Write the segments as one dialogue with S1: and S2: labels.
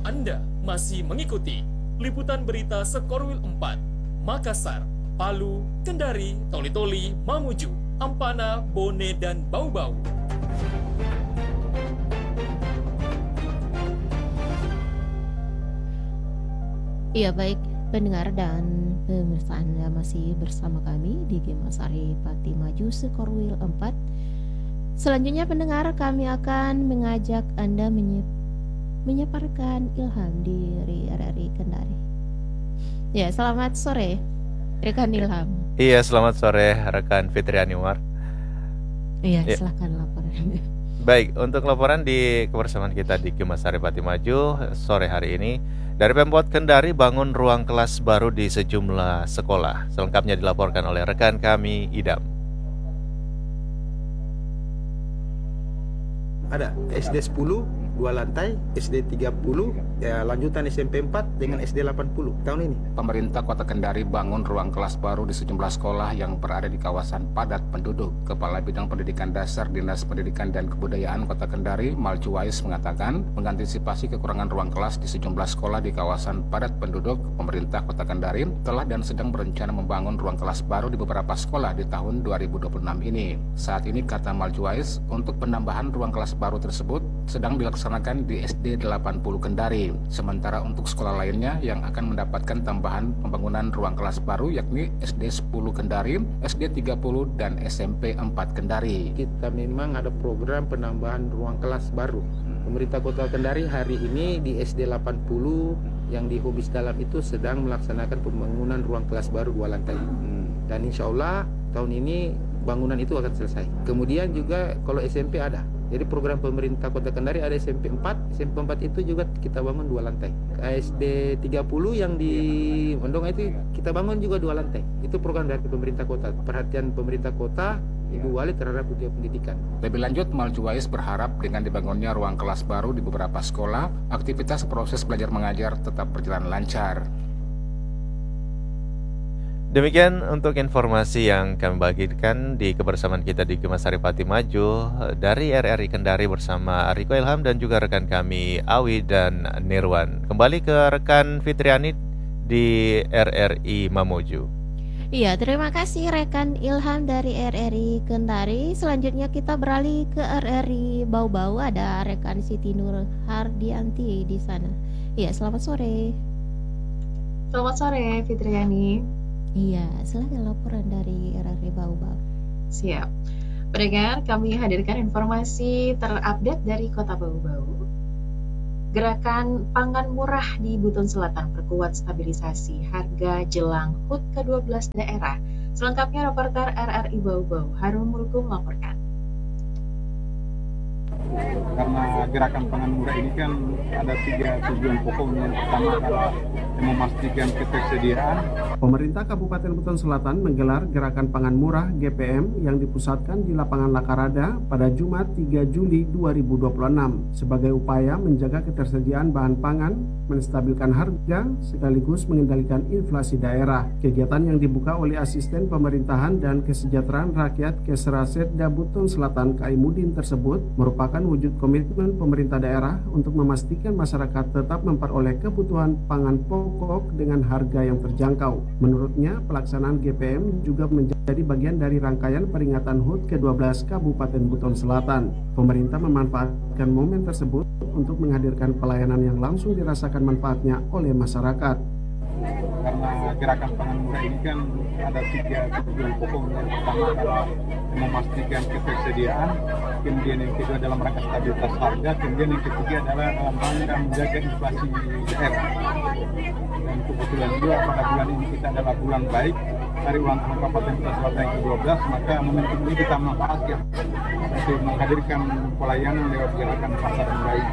S1: Anda masih mengikuti liputan berita Sekorwil 4, Makassar, Palu, Kendari, Toli-Toli, Mamuju, Ampana, Bone, dan Bau-Bau.
S2: Iya baik pendengar dan pemirsa, Anda masih bersama kami di Gemasari Pati Maju Sekorwil 4. Selanjutnya pendengar, kami akan mengajak Anda menyebarkan ilham di RRI Kendari. Ya, selamat sore rekan Ilham.
S3: Iya, selamat sore rekan Fitri Anwar.
S2: Iya, silakan laporan.
S3: Baik, untuk laporan di kebersamaan kita di Gemasari Pati Maju sore hari ini, dari Pemkot Kendari bangun ruang kelas baru di sejumlah sekolah. Selengkapnya dilaporkan oleh rekan kami, Idam.
S4: Ada SD 10, 2 lantai, SD 30, lanjutan SMP 4 dengan SD 80 tahun ini.
S5: Pemerintah Kota Kendari bangun ruang kelas baru di sejumlah sekolah yang berada di kawasan padat penduduk. Kepala Bidang Pendidikan Dasar Dinas Pendidikan dan Kebudayaan Kota Kendari, Maljuwais, mengatakan mengantisipasi kekurangan ruang kelas di sejumlah sekolah di kawasan padat penduduk, pemerintah Kota Kendari telah dan sedang berencana membangun ruang kelas baru di beberapa sekolah di tahun 2026 ini. Saat ini, kata Maljuwais, untuk penambahan ruang kelas baru tersebut sedang dilaksanakan di SD 80 Kendari. Sementara untuk sekolah lainnya yang akan mendapatkan tambahan pembangunan ruang kelas baru yakni SD 10 Kendari, SD 30 dan SMP 4 Kendari.
S4: Kita memang ada program penambahan ruang kelas baru. Pemerintah Kota Kendari hari ini di SD 80 yang di Hubis Dalam itu sedang melaksanakan pembangunan ruang kelas baru 2 lantai. Dan insya Allah tahun ini bangunan itu akan selesai. Kemudian juga kalau SMP ada. Jadi program pemerintah Kota Kendari ada SMP 4. SMP 4 itu juga kita bangun 2 lantai. SD 30 yang di Mendonga itu kita bangun juga 2 lantai. Itu program dari pemerintah kota. Perhatian pemerintah kota, Ibu Wali terhadap dunia pendidikan.
S5: Lebih lanjut, Maljuwais berharap dengan dibangunnya ruang kelas baru di beberapa sekolah, aktivitas proses belajar mengajar tetap berjalan lancar.
S3: Demikian untuk informasi yang kami bagikan di kebersamaan kita di Gemasari Pati Maju dari RRI Kendari bersama Riko Ilham dan juga rekan kami Awi dan Nirwan. Kembali ke rekan Fitriani di RRI Mamuju.
S2: Iya, terima kasih rekan Ilham dari RRI Kendari. Selanjutnya kita beralih ke RRI Bau-Bau. Ada rekan Siti Nur Hardianti di sana. Iya, selamat sore.
S6: Selamat sore Fitriani.
S2: Iya, silakan laporan dari RRI Bau-Bau.
S6: Siap. Pendengar, kami hadirkan informasi terupdate dari Kota Bau-Bau. Gerakan pangan murah di Buton Selatan perkuat stabilisasi harga jelang HUT ke-12 daerah. Selengkapnya reporter RRI Bau-Bau, Harun Mulku melaporkan.
S7: Karena gerakan pangan murah ini kan ada 3 tujuan pokoknya. Yang pertama adalah memastikan ketersediaan.
S8: Pemerintah Kabupaten Buton Selatan menggelar gerakan pangan murah GPM yang dipusatkan di lapangan Lakarada pada Jumat 3 Juli 2026 sebagai upaya menjaga ketersediaan bahan pangan, menstabilkan harga, sekaligus mengendalikan inflasi daerah. Kegiatan yang dibuka oleh Asisten Pemerintahan dan Kesejahteraan Rakyat Kesrasetda Buton Selatan Kaimudin tersebut merupakan wujud komitmen pemerintah daerah untuk memastikan masyarakat tetap memperoleh kebutuhan pangan pokok dengan harga yang terjangkau. Menurutnya, pelaksanaan GPM juga menjadi bagian dari rangkaian peringatan HUT ke-12 Kabupaten Buton Selatan. Pemerintah memanfaatkan momen tersebut untuk menghadirkan pelayanan yang langsung dirasakan manfaatnya oleh masyarakat.
S7: Karena gerakan pangan murah ini kan ada 3 tujuan pokoknya. Yang pertama adalah memastikan ketersediaan, kemudian yang kedua dalam rangka stabilitas harga, kemudian yang ketiga adalah dalam rangka menjaga inflasi daerah. Dan kebetulan juga pada bulan ini kita adalah bulan baik, hari ulang tahun Kabupaten Buton Selatan yang ke-12, maka momentum ini kita manfaatkan untuk menghadirkan pelayanan lewat gerakan pasar murah ini.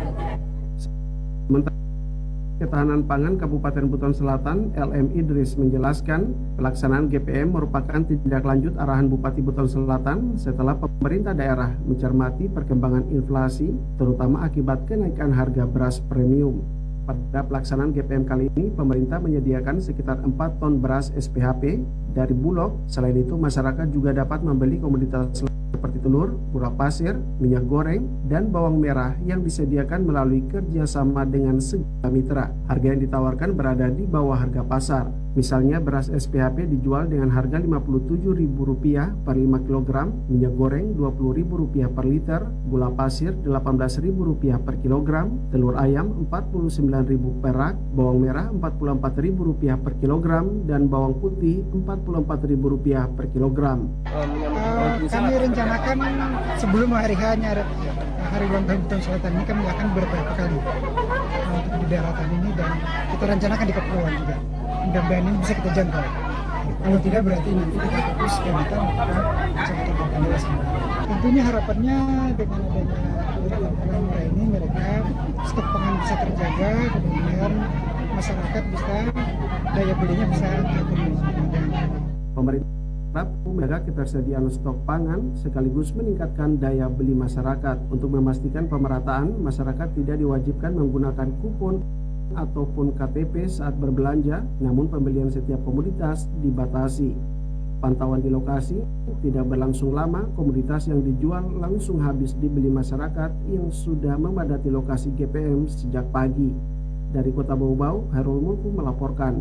S8: Ketahanan Pangan Kabupaten Buton Selatan, LM Idris menjelaskan, pelaksanaan GPM merupakan tindak lanjut arahan Bupati Buton Selatan setelah pemerintah daerah mencermati perkembangan inflasi, terutama akibat kenaikan harga beras premium. Pada pelaksanaan GPM kali ini, pemerintah menyediakan sekitar 4 ton beras SPHP dari Bulog. Selain itu, masyarakat juga dapat membeli komoditas seperti telur, gula pasir, minyak goreng, dan bawang merah yang disediakan melalui kerjasama dengan sejumlah mitra. Harga yang ditawarkan berada di bawah harga pasar. Misalnya beras SPHP dijual dengan harga Rp57.000 per 5 kg, minyak goreng Rp20.000 per liter, gula pasir Rp18.000 per kilogram, telur ayam Rp49.000 per rak, bawang merah Rp44.000 per kilogram, dan bawang putih Rp44.000 per kilogram.
S9: Kami rencanakan sebelum hari hari ulang tahun Buton Selatan ini kami akan beberapa kali untuk di daratan ini, dan kita rencanakan di kepulauan juga. Mudah-mudahan ini bisa kita jangkau. Kalau tidak berarti nanti kita fokus dan kita melakukan kecamatan dewasa. Tentunya harapannya dengan adanya pangan murah ini mereka stok pangan bisa terjaga, kemudian masyarakat bisa daya belinya bisa terpenuhi.
S8: Pemerintah menjaga ketersediaan stok pangan sekaligus meningkatkan daya beli masyarakat. Untuk memastikan pemerataan, masyarakat tidak diwajibkan menggunakan kupon ataupun KTP saat berbelanja, namun pembelian setiap komoditas dibatasi. Pantauan di lokasi tidak berlangsung lama, komoditas yang dijual langsung habis dibeli masyarakat yang sudah memadati lokasi GPM sejak pagi. Dari Kota Bau-Bau, Hairul Mulku melaporkan.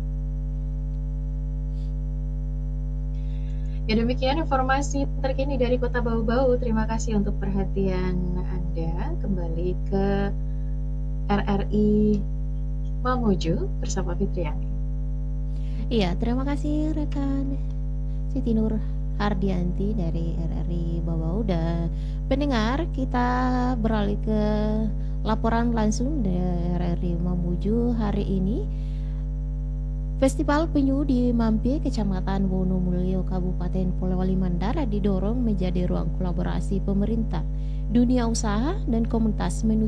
S6: Ya, demikian informasi terkini dari Kota Bau-Bau. Terima kasih untuk perhatian Anda. Kembali ke RRI Mamuju bersama Fitriani.
S2: Iya, terima kasih rekan Siti Nur Hardianti dari RRI Bau-Bau. Dan pendengar, kita beralih ke laporan langsung dari RRI Mamuju hari ini. Festival Penyu di Mampi, Kecamatan Wonomulyo, Kabupaten Polewali Mandar didorong menjadi ruang kolaborasi pemerintah, dunia usaha, dan komunitas menuju